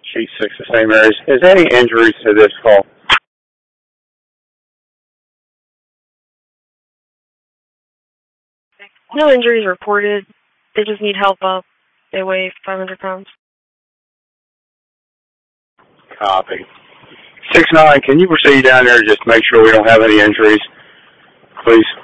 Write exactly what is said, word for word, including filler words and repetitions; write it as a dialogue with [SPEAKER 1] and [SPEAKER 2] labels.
[SPEAKER 1] Sheet six, the same areas. Is there any injuries to this call?
[SPEAKER 2] No injuries reported. They just need help up. They weigh five hundred pounds.
[SPEAKER 1] Copy. six nine, can you proceed down there and just make sure we don't have any injuries, please?